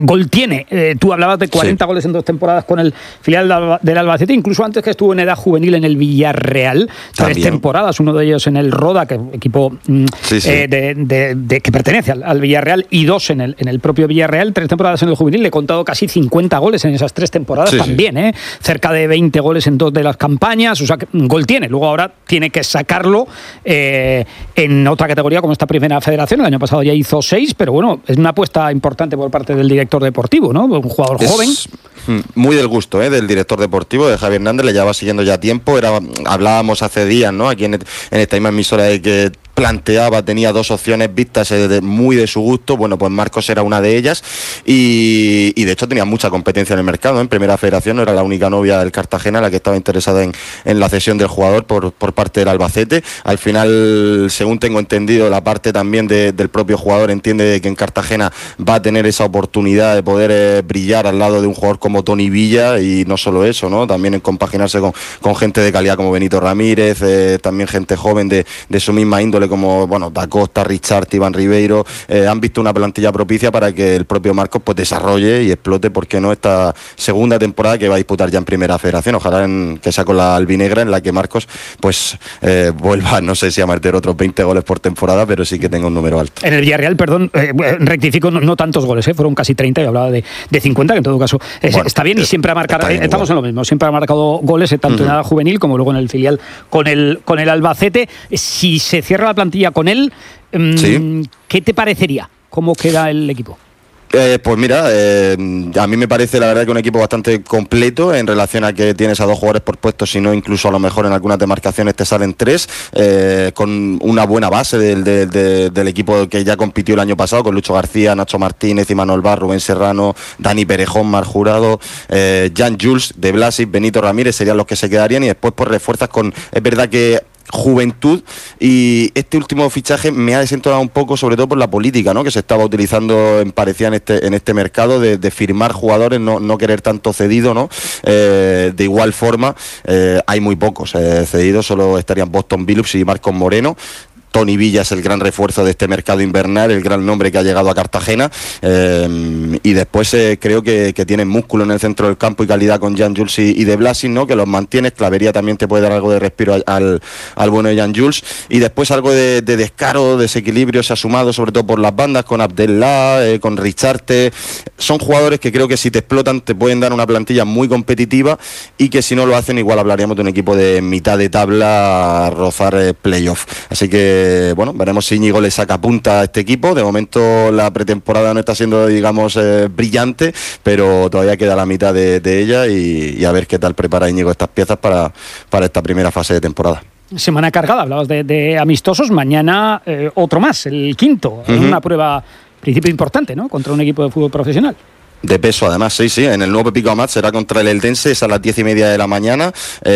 gol tiene. Tú hablabas de 40 goles en 2 temporadas con el filial del Albacete, incluso antes que estuvo en edad juvenil en el Villarreal. También. 3 temporadas, uno de ellos en el Roda, que equipo que pertenece al Villarreal, y 2 en el propio Villarreal. 3 temporadas en el juvenil. Le he contado casi 50 goles en esas 3 temporadas también. Cerca de 20 goles en 2 de las campañas. O sea, que gol tiene. Luego ahora tiene que sacarlo en otra categoría como esta Primera Federación. El año pasado ya hizo 6, pero bueno, es una apuesta importante por parte del director deportivo, ¿no? Un jugador joven. Muy del gusto del director deportivo, de Javier Hernández. Le llevaba siguiendo ya tiempo. Hablábamos hace días, ¿no?, aquí en esta misma emisora, de que tenía 2 opciones vistas muy de su gusto. Bueno, pues Marcos era una de ellas, y de hecho tenía mucha competencia en el mercado. En Primera Federación no era la única novia del Cartagena la que estaba interesada en la cesión del jugador por parte del Albacete. Al final, según tengo entendido, la parte también del propio jugador entiende que en Cartagena va a tener esa oportunidad de poder brillar al lado de un jugador como Toni Villa, y no solo eso, ¿no?, también en compaginarse con gente de calidad como Benito Ramírez, también gente joven de su misma índole, como Da Costa, Richard, Iván Ribeiro. Han visto una plantilla propicia para que el propio Marcos pues desarrolle y explote, ¿por qué no?, esta segunda temporada que va a disputar ya en Primera Federación. Ojalá que sea con la albinegra, en la que Marcos pues vuelva, no sé si a meter otros 20 goles por temporada, pero sí que tenga un número alto. En el Villarreal, perdón, rectifico, no tantos goles, fueron casi 30, y hablaba de 50, que en todo caso está bien, y siempre ha marcado, estamos en lo mismo, siempre ha marcado goles, tanto en edad juvenil como luego en el filial con el Albacete. Si se cierra la plantilla con él, ¿qué te parecería? ¿Cómo queda el equipo? Pues mira, a mí me parece la verdad que un equipo bastante completo en relación a que tienes a 2 jugadores por puesto, si no incluso a lo mejor en algunas demarcaciones te salen 3, con una buena base del equipo que ya compitió el año pasado, con Lucho García, Nacho Martínez, Imanol Bar, Rubén Serrano, Dani Perejón, Mar Jurado, Jan Jules, De Blasi, Benito Ramírez serían los que se quedarían, y después pues refuerzas con, es verdad que juventud, y este último fichaje me ha desentonado un poco, sobre todo por la política, ¿no?, que se estaba utilizando, parecía, en este mercado, de firmar jugadores, no querer tanto cedido, ¿no? De igual forma, hay muy pocos cedidos, solo estarían Boston Billups y Marcos Moreno. Toni Villa es el gran refuerzo de este mercado invernal, el gran nombre que ha llegado a Cartagena, y después creo que tienen músculo en el centro del campo y calidad con Jan Jules y De Blasi, ¿no?, que los mantienes. Clavería también te puede dar algo de respiro al bueno de Jan Jules, y después algo de descaro, desequilibrio se ha sumado, sobre todo por las bandas, con Abdellah, con Richarte. Son jugadores que creo que si te explotan te pueden dar una plantilla muy competitiva, y que si no lo hacen igual hablaríamos de un equipo de mitad de tabla a rozar playoff. Así que veremos si Íñigo le saca punta a este equipo. De momento la pretemporada no está siendo, digamos, brillante, pero todavía queda la mitad de ella, y a ver qué tal prepara Íñigo estas piezas para esta primera fase de temporada. Semana cargada, hablabas de amistosos, mañana otro más, el quinto, una prueba, principio importante, ¿no?, contra un equipo de fútbol profesional. De peso, además, sí, en el nuevo Pico Amat será contra el Eldense, es a las 10:30 de la mañana,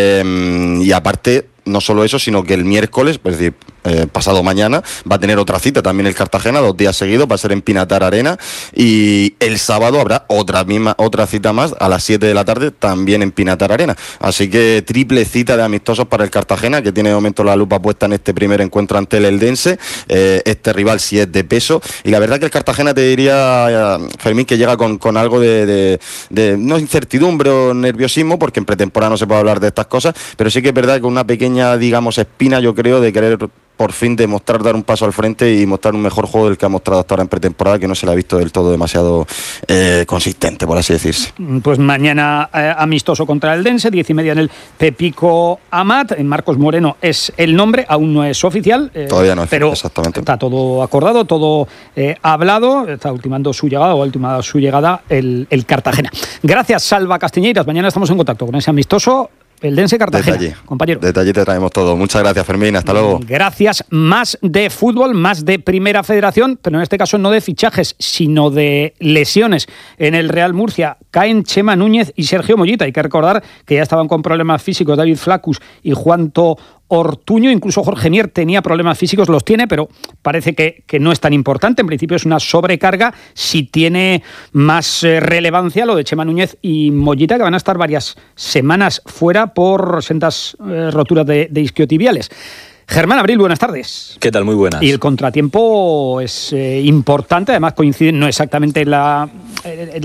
y aparte, no solo eso, sino que el miércoles, es decir, pasado mañana, va a tener otra cita también el Cartagena, 2 días seguidos, va a ser en Pinatar Arena, y el sábado habrá otra cita más a las 7 de la tarde, también en Pinatar Arena. Así que triple cita de amistosos para el Cartagena, que tiene de momento la lupa puesta en este primer encuentro ante el Eldense. Este rival sí es de peso, y la verdad que el Cartagena, te diría, Fermín, que llega con algo de no incertidumbre o nerviosismo, porque en pretemporada no se puede hablar de estas cosas, pero sí que es verdad que una pequeña, digamos, espina, yo creo, de querer por fin demostrar, dar un paso al frente y mostrar un mejor juego del que ha mostrado hasta ahora en pretemporada, que no se le ha visto del todo demasiado consistente, por así decirse. Pues mañana amistoso contra el Eldense, 10:30 en el Pepico Amat. Marcos Moreno es el nombre, aún no es oficial. Todavía no es, pero exactamente. Está todo acordado, todo hablado. Está ultimando su llegada el Cartagena. Gracias, Salva Castiñeiras. Mañana estamos en contacto con ese amistoso Eldense Cartagena, compañero. Detalle te traemos todo. Muchas gracias, Fermín. Hasta luego. Gracias. Más de fútbol, más de Primera Federación, pero en este caso no de fichajes, sino de lesiones. En el Real Murcia caen Chema Núñez y Sergio Mollita. Hay que recordar que ya estaban con problemas físicos David Flacus y Juanto Ortuño. Incluso Jorge Mier tenía problemas físicos, los tiene, pero parece que no es tan importante. En principio es una sobrecarga. Si tiene más relevancia lo de Chema Núñez y Mollita, que van a estar varias semanas fuera por sendas roturas de isquiotibiales. Germán Abril, buenas tardes. ¿Qué tal? Muy buenas. Y el contratiempo es importante, además coincide no exactamente en